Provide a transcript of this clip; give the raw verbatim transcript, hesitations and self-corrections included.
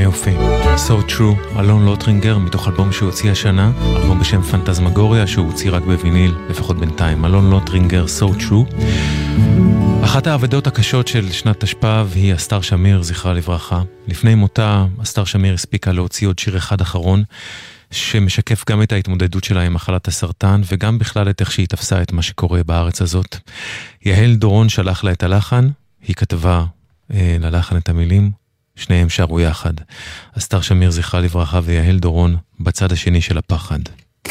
יופי. So True, אלון לוטרינגר, מתוך אלבום שהוא הוציא השנה, אלבום בשם פנטזמגוריה, שהוא הוציא רק בוויניל, לפחות בינתיים. אלון לוטרינגר, So True. אחת העבדות הקשות של שנת תשפ"ב היא אסתר שמיר, זכרה לברכה. לפני מותה, אסתר שמיר הספיקה להוציא עוד שיר אחד אחרון, שמשקף גם את ההתמודדות שלה עם מחלת הסרטן, וגם בכלל את איך שהיא תפסה את מה שקורה בארץ הזאת. יהל דורון שלח לה את הלחן, היא כתבה אה, ללחן את המילים, שניהם שרו יחד. אסתר שמיר, זכרה לברכה, ויהל דורון בצד השני של הפחד.